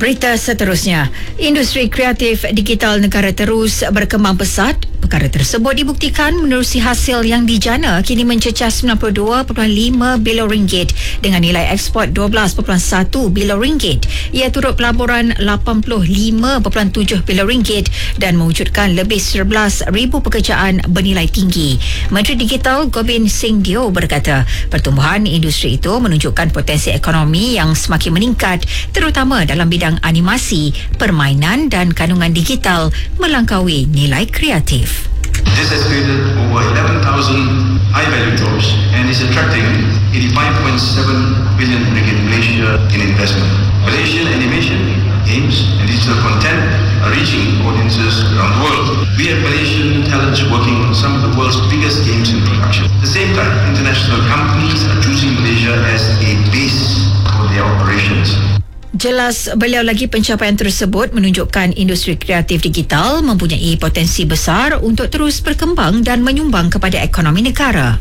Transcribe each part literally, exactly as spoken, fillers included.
Berita seterusnya, industri kreatif digital negara terus berkembang pesat. Perkara tersebut dibuktikan menerusi hasil yang dijana kini mencecah sembilan puluh dua perpuluhan lima bilion ringgit dengan nilai ekspor dua belas perpuluhan satu bilion ringgit. Ia turut pelaburan lapan puluh lima perpuluhan tujuh bilion ringgit dan mewujudkan lebih sebelas ribu pekerjaan bernilai tinggi. Menteri Digital Gobind Singh Deo berkata, pertumbuhan industri itu menunjukkan potensi ekonomi yang semakin meningkat terutama dalam bidang animasi, permainan dan kandungan digital melangkaui nilai kreatif. This has created over eleven thousand high-value jobs and is attracting eighty-five point seven billion ringgit Malaysia in investment. Malaysian animation, games and digital content are reaching audiences around the world. We have Malaysian talents working on some of the world's biggest games in production. At the same time, international companies are choosing Malaysia as a base for their operations. Jelas beliau lagi pencapaian tersebut menunjukkan industri kreatif digital mempunyai potensi besar untuk terus berkembang dan menyumbang kepada ekonomi negara.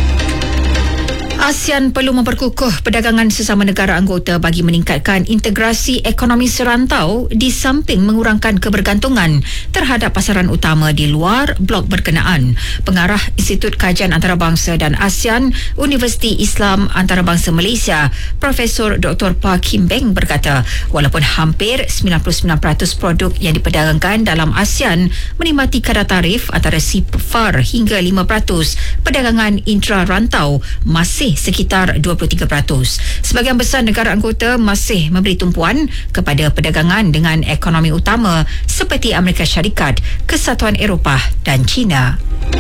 ASEAN perlu memperkukuh perdagangan sesama negara anggota bagi meningkatkan integrasi ekonomi serantau di samping mengurangkan kebergantungan terhadap pasaran utama di luar blok berkenaan. Pengarah Institut Kajian Antarabangsa dan ASEAN Universiti Islam Antarabangsa Malaysia, Profesor Doktor Pa Kim Beng berkata, walaupun hampir sembilan puluh sembilan peratus produk yang diperdagangkan dalam ASEAN menikmati kadar tarif antara sifar hingga lima peratus, perdagangan intra-rantau masih sekitar dua puluh tiga peratus. Sebahagian besar negara anggota masih memberi tumpuan kepada perdagangan dengan ekonomi utama seperti Amerika Syarikat, Kesatuan Eropah dan China.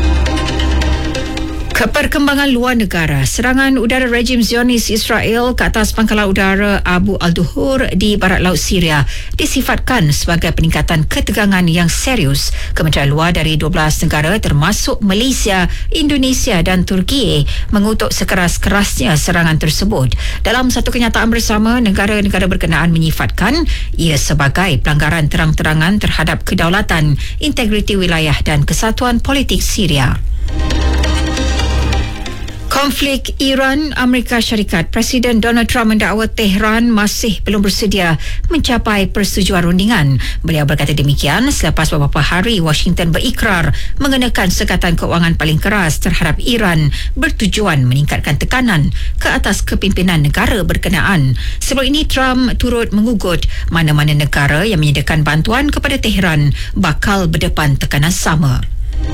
Perkembangan luar negara, serangan udara rejim Zionis Israel ke atas pangkalan udara Abu al-Duhur di barat laut Syria disifatkan sebagai peningkatan ketegangan yang serius. Kementerian Luar dari dua belas negara termasuk Malaysia, Indonesia dan Turki mengutuk sekeras-kerasnya serangan tersebut. Dalam satu kenyataan bersama, negara-negara berkenaan menyifatkan ia sebagai pelanggaran terang-terangan terhadap kedaulatan, integriti wilayah dan kesatuan politik Syria. Konflik Iran-Amerika Syarikat, Presiden Donald Trump mendakwa Tehran masih belum bersedia mencapai persetujuan rundingan. Beliau berkata demikian selepas beberapa hari Washington berikrar mengenakan sekatan kewangan paling keras terhadap Iran bertujuan meningkatkan tekanan ke atas kepimpinan negara berkenaan. Sebelum ini Trump turut mengugut mana-mana negara yang menyediakan bantuan kepada Tehran bakal berdepan tekanan sama.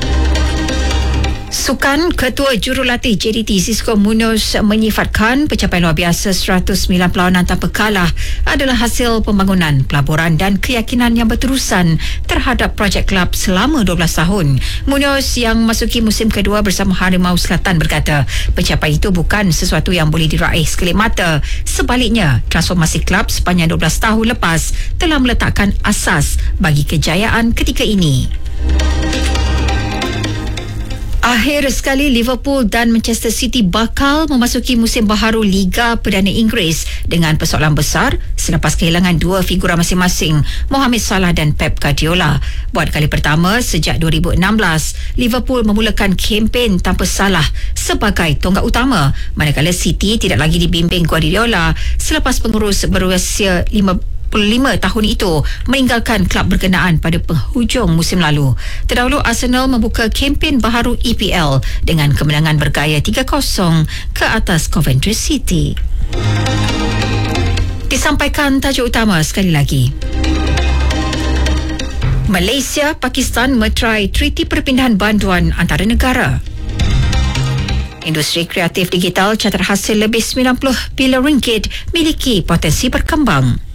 Sukan, Ketua Jurulatih J D T Xisco Munoz menyifatkan pencapaian luar biasa seratus sembilan perlawanan tanpa kalah adalah hasil pembangunan, pelaburan dan keyakinan yang berterusan terhadap projek kelab selama dua belas tahun. Munoz yang masuki musim kedua bersama Harimau Selatan berkata, pencapaian itu bukan sesuatu yang boleh diraih sekelip mata. Sebaliknya, transformasi kelab sepanjang dua belas tahun lepas telah meletakkan asas bagi kejayaan ketika ini. Akhir sekali, Liverpool dan Manchester City bakal memasuki musim baharu Liga Perdana Inggeris dengan persoalan besar selepas kehilangan dua figura masing-masing, Mohamed Salah dan Pep Guardiola. Buat kali pertama sejak dua ribu enam belas, Liverpool memulakan kempen tanpa Salah sebagai tonggak utama, manakala City tidak lagi dibimbing Guardiola selepas pengurus berusia lima puluh lima tahun itu meninggalkan kelab berkenaan pada penghujung musim lalu. Terdahulu, Arsenal membuka kempen baharu E P L dengan kemenangan bergaya tiga kosong ke atas Coventry City. Disampaikan tajuk utama sekali lagi. Malaysia, Pakistan meterai treaty perpindahan banduan antara negara. Industri kreatif digital catat hasil lebih sembilan puluh bilion ringgit miliki potensi berkembang.